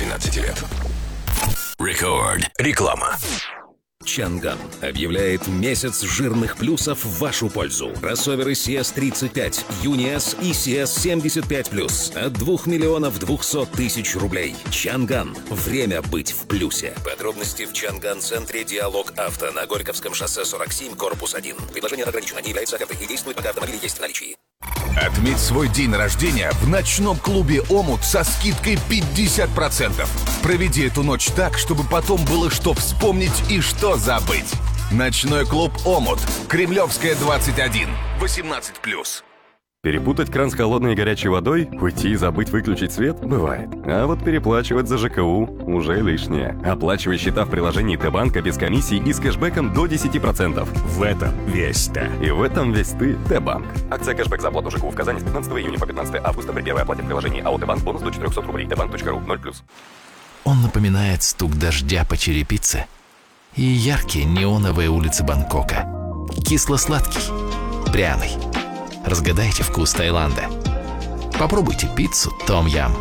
12 лет. Рекорд. Реклама. Чанган объявляет месяц жирных плюсов в вашу пользу. Кроссоверы CS35, Uni-S и CS75+. От 2 миллионов 200 тысяч рублей. Чанган. Время быть в плюсе. Подробности в Чанган-центре «Диалог Авто» на Горьковском шоссе 47, корпус 1. Предложение ограничено, не является офертой и действует, пока автомобиль есть в наличии. Отметь свой день рождения в ночном клубе «Омут» со скидкой 50%. Проведи эту ночь так, чтобы потом было что вспомнить и что забыть. Ночной клуб «Омут». Кремлевская, 21. 18+. Перепутать кран с холодной и горячей водой, уйти и забыть выключить свет – бывает. А вот переплачивать за ЖКУ – уже лишнее. Оплачивай счета в приложении Т-банка без комиссий и с кэшбэком до 10%. В этом весь ты. И в этом весь ты – Т-банк. Акция кэшбэк за оплату ЖКУ в Казани с 15 июня по 15 августа при первой оплате в приложении АО Т-банк бонус до 400 рублей. Тбанк.ру 0+. Он напоминает стук дождя по черепице и яркие неоновые улицы Бангкока. Кисло-сладкий, пряный. Разгадайте вкус Таиланда. Попробуйте пиццу Том Ям.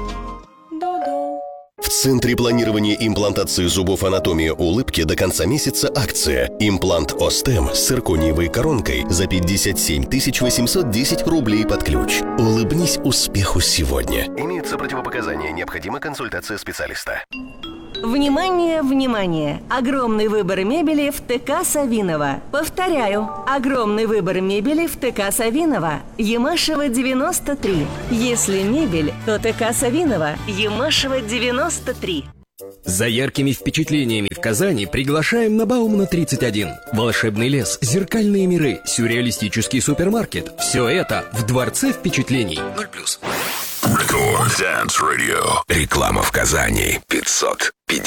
В Центре планирования имплантации зубов «Анатомия улыбки» до конца месяца акция. Имплант Остем с циркониевой коронкой за 57 810 рублей под ключ. Улыбнись успеху сегодня. Имеются противопоказания. Необходима консультация специалиста. Внимание, внимание! Огромный выбор мебели в ТК Савинова. Повторяю, огромный выбор мебели в ТК Савинова. Ямашева, 93. Если мебель, то ТК Савинова. Ямашева, 93. За яркими впечатлениями в Казани приглашаем на Баумана 31. Волшебный лес, зеркальные миры, сюрреалистический супермаркет. Все это в Дворце впечатлений. 0+. Рекорд Dance Radio. Реклама в Казани.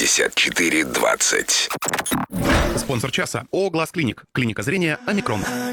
554-20. Спонсор часа ООО «Глаз Клиник». Клиника зрения «Омикрон».